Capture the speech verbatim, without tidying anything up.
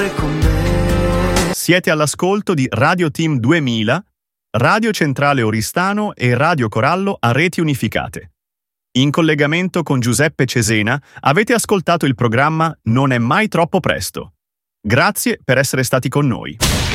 sempre con me. Siete all'ascolto di Radio Team duemila, Radio Centrale Oristano e Radio Corallo a reti unificate. In collegamento con Giuseppe Cesena avete ascoltato il programma Non è mai troppo presto. Grazie per essere stati con noi.